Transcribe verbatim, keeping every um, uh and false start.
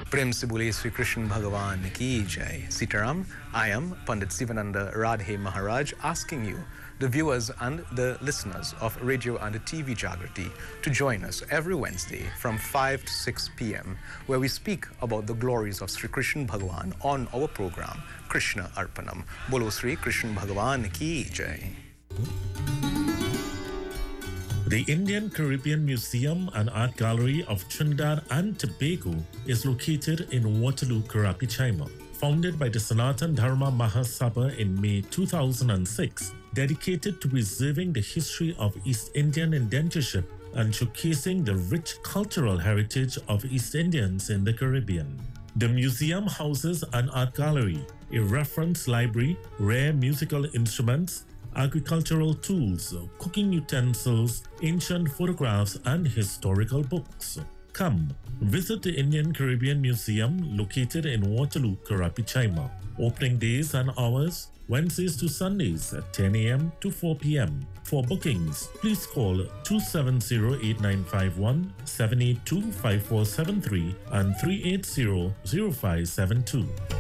Prem se bole Sri Krishna Bhagavan ki jai. Sitaram, I am Pandit Sivananda Radhe Maharaj asking you, the viewers and the listeners of Radio and T V Jagrati, to join us every Wednesday from five to six p m where we speak about the glories of Sri Krishna Bhagavan on our program Krishna Arpanam. Bolo Sri Krishna Bhagavan ki jai. The Indian Caribbean Museum and Art Gallery of Trinidad and Tobago is located in Waterloo, Karapichaima. Founded by the Sanatan Dharma Mahasabha in May two thousand six, dedicated to preserving the history of East Indian indentureship and showcasing the rich cultural heritage of East Indians in the Caribbean. The museum houses an art gallery, a reference library, rare musical instruments, agricultural tools, cooking utensils, ancient photographs, and historical books. Come, visit the Indian Caribbean Museum located in Waterloo, Karapichaima. Opening days and hours, Wednesdays to Sundays at ten a m to four p m For bookings, please call two seven zero, eight nine five one, seven eight two, five four seven three and three eight zero, zero five seven two.